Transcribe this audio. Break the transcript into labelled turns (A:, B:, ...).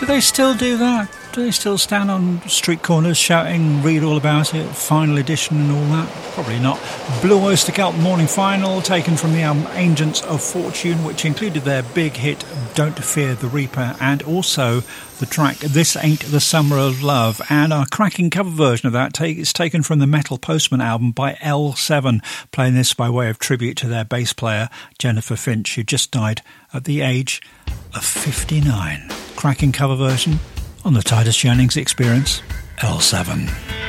A: Do they still do that? Do they still stand on street corners shouting, read all about it, final edition and all that? Probably not. Blue Oyster Cult Morning Final, taken from the album Agents of Fortune, which included their big hit Don't Fear the Reaper, and also the track This Ain't the Summer of Love. And our cracking cover version of that is taken from the Metal Postman album by L7, playing this by way of tribute to their bass player Jennifer Finch, who just died at the age of 59. Cracking cover version on the Titus Jennings Experience, L7.